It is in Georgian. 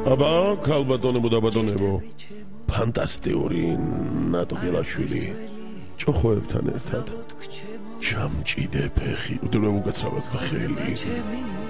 აბა, ქალბატონებო და ბატონებო, ფანტასტიკური ნატო გელაშვილი, ჭოხოებთან ერთად, ჩამჭიდე ფეხი, უდრე უკაცრავად ხელი.